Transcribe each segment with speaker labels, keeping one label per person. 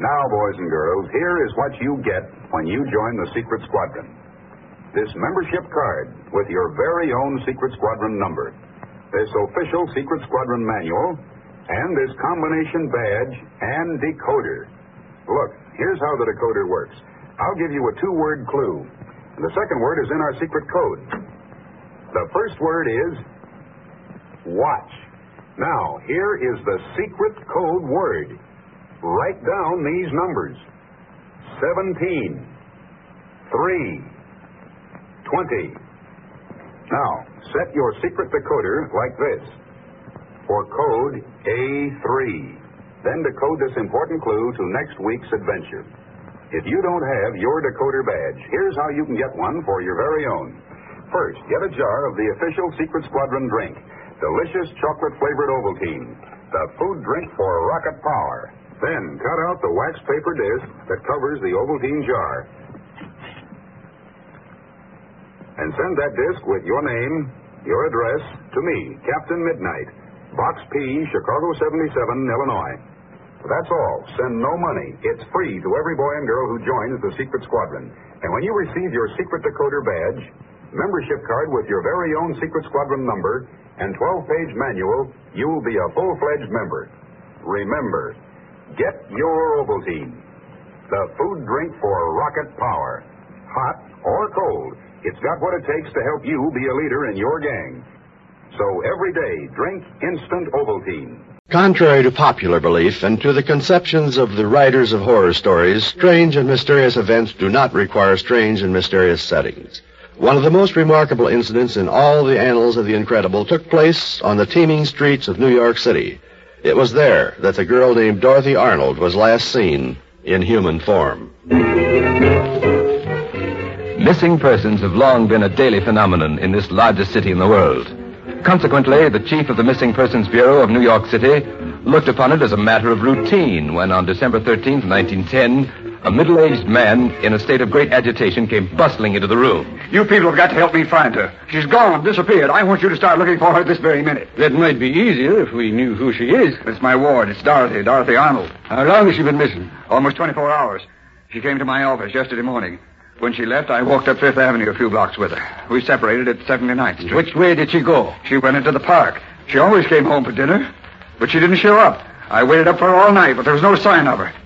Speaker 1: Now, boys and girls, here is what you get when you join the Secret Squadron. This membership card with your very own Secret Squadron number, this official Secret Squadron manual, and this combination badge and decoder. Look, here's how the decoder works. I'll give you a two-word clue. And the second word is in our secret code. The first word is watch. Now, here is the secret code word. Write down these numbers. 17, 3, 20. Now, set your secret decoder like this. For code A3. Then decode this important clue to next week's adventure. If you don't have your decoder badge, here's how you can get one for your very own. First, get a jar of the official Secret Squadron drink, delicious chocolate-flavored Ovaltine, the food drink for rocket power. Then cut out the wax paper disc that covers the Ovaltine jar. And send that disc with your name, your address, to me, Captain Midnight, Box P, Chicago 77, Illinois. That's all. Send no money. It's free to every boy and girl who joins the Secret Squadron. And when you receive your secret decoder badge, membership card with your very own Secret Squadron number, and 12-page manual, you will be a full-fledged member. Remember, get your Ovaltine, the food drink for rocket power. Hot or cold, it's got what it takes to help you be a leader in your gang. So every day, drink instant Ovaltine.
Speaker 2: Contrary to popular belief and to the conceptions of the writers of horror stories, strange and mysterious events do not require strange and mysterious settings. One of the most remarkable incidents in all the annals of the incredible took place on the teeming streets of New York City. It was there that the girl named Dorothy Arnold was last seen in human form.
Speaker 3: Missing persons have long been a daily phenomenon in this largest city in the world. Consequently, the chief of the Missing Persons Bureau of New York City looked upon it as a matter of routine when on December 13th, 1910, a middle-aged man in a state of great agitation came bustling into the room.
Speaker 4: You people have got to help me find her. She's gone, disappeared. I want you to start looking for her this very minute.
Speaker 5: That might be easier if we knew who she is.
Speaker 4: It's my ward. It's Dorothy Arnold.
Speaker 5: How long has she been missing?
Speaker 4: Almost 24 hours. She came to my office yesterday morning. When she left, I walked up Fifth Avenue a few blocks with her. We separated at 79th Street.
Speaker 5: Which way did she go?
Speaker 4: She went into the park. She always came home for dinner, but she didn't show up. I waited up for her all night, but there was no sign of her.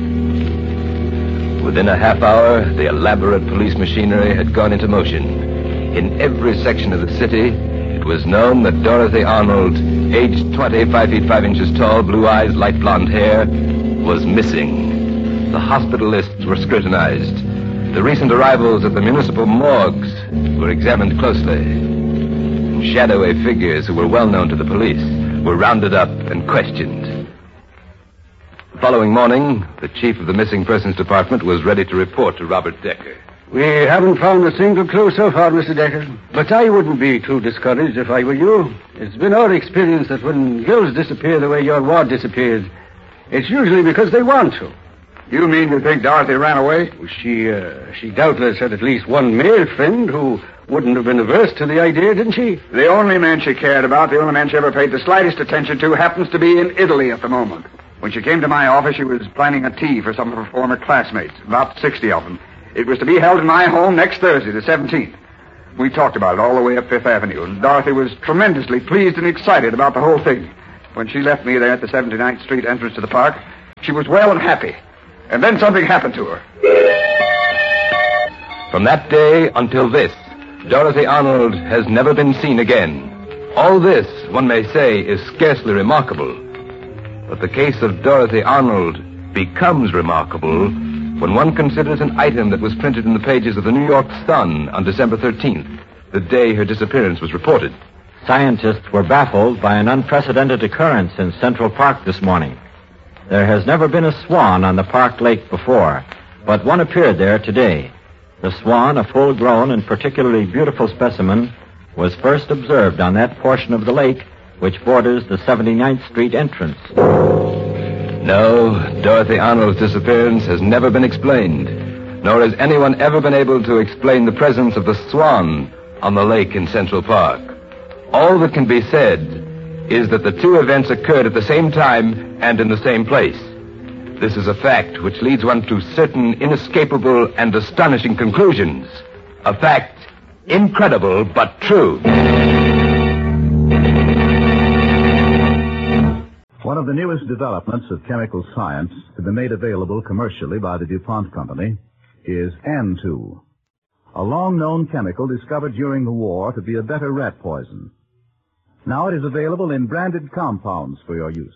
Speaker 3: Within a half hour, the elaborate police machinery had gone into motion. In every section of the city, it was known that Dorothy Arnold, aged 20, 5 feet 5 inches tall, blue eyes, light blonde hair, was missing. The hospital lists were scrutinized. The recent arrivals at the municipal morgues were examined closely. Shadowy figures who were well known to the police were rounded up and questioned. The following morning, the chief of the Missing Persons Department was ready to report to Robert Decker.
Speaker 5: We haven't found a single clue so far, Mr. Decker. But I wouldn't be too discouraged if I were you. It's been our experience that when girls disappear the way your ward disappeared, it's usually because they want to.
Speaker 4: You mean you think Dorothy ran away?
Speaker 5: She doubtless had at least one male friend who wouldn't have been averse to the idea, didn't she?
Speaker 4: The only man she cared about, the only man she ever paid the slightest attention to, happens to be in Italy at the moment. When she came to my office, she was planning a tea for some of her former classmates, about 60 of them. It was to be held in my home next Thursday, the 17th. We talked about it all the way up Fifth Avenue, and Dorothy was tremendously pleased and excited about the whole thing. When she left me there at the 79th Street entrance to the park, she was well and happy. And then something happened to her.
Speaker 3: From that day until this, Dorothy Arnold has never been seen again. All this, one may say, is scarcely remarkable. But the case of Dorothy Arnold becomes remarkable when one considers an item that was printed in the pages of the New York Sun on December 13th, the day her disappearance was reported.
Speaker 6: Scientists were baffled by an unprecedented occurrence in Central Park this morning. There has never been a swan on the park lake before, but one appeared there today. The swan, a full-grown and particularly beautiful specimen, was first observed on that portion of the lake which borders the 79th Street entrance.
Speaker 3: No, Dorothy Arnold's disappearance has never been explained, nor has anyone ever been able to explain the presence of the swan on the lake in Central Park. All that can be said is that the two events occurred at the same time and in the same place. This is a fact which leads one to certain inescapable and astonishing conclusions. A fact incredible but true.
Speaker 7: One of the newest developments of chemical science to be made available commercially by the DuPont Company is An2, a long-known chemical discovered during the war to be a better rat poison. Now it is available in branded compounds for your use.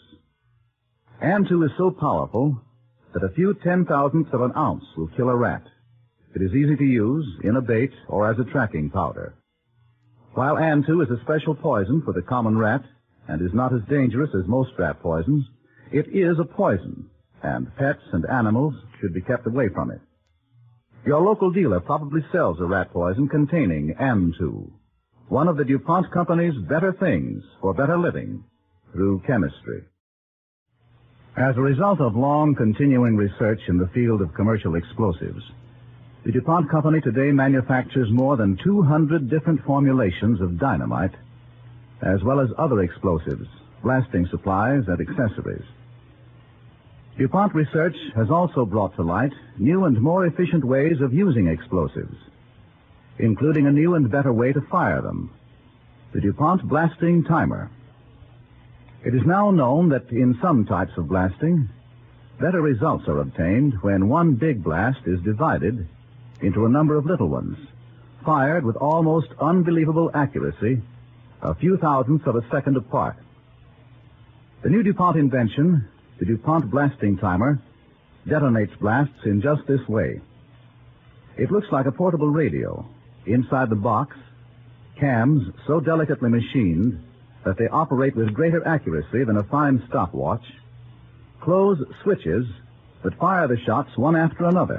Speaker 7: An2 is so powerful that a few 10,000ths of an ounce will kill a rat. It is easy to use in a bait or as a tracking powder. While An2 is a special poison for the common rat and is not as dangerous as most rat poisons, it is a poison, and pets and animals should be kept away from it. Your local dealer probably sells a rat poison containing An2, one of the DuPont Company's better things for better living through chemistry. As a result of long continuing research in the field of commercial explosives, the DuPont Company today manufactures more than 200 different formulations of dynamite, as well as other explosives, blasting supplies, and accessories. DuPont research has also brought to light new and more efficient ways of using explosives, including a new and better way to fire them, the DuPont Blasting Timer. It is now known that in some types of blasting, better results are obtained when one big blast is divided into a number of little ones, fired with almost unbelievable accuracy, a few thousandths of a second apart. The new DuPont invention, the DuPont Blasting Timer, detonates blasts in just this way. It looks like a portable radio. Inside the box, cams so delicately machined that they operate with greater accuracy than a fine stopwatch, close switches that fire the shots one after another.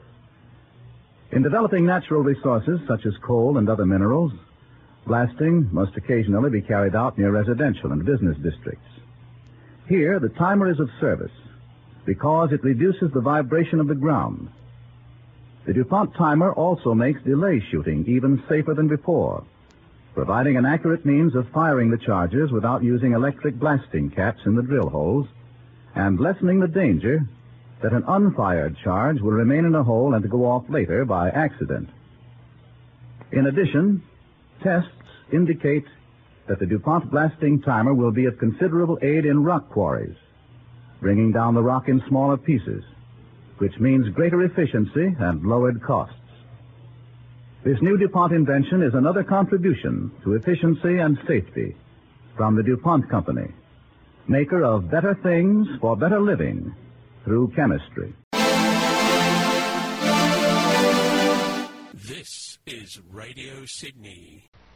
Speaker 7: In developing natural resources such as coal and other minerals, blasting must occasionally be carried out near residential and business districts. Here, the timer is of service because it reduces the vibration of the ground. The DuPont timer also makes delay shooting even safer than before, providing an accurate means of firing the charges without using electric blasting caps in the drill holes and lessening the danger that an unfired charge will remain in a hole and go off later by accident. In addition, tests indicate that the DuPont Blasting Timer will be of considerable aid in rock quarries, bringing down the rock in smaller pieces, which means greater efficiency and lowered costs. This new DuPont invention is another contribution to efficiency and safety from the DuPont Company, maker of better things for better living through chemistry.
Speaker 8: This is Radio Sydney.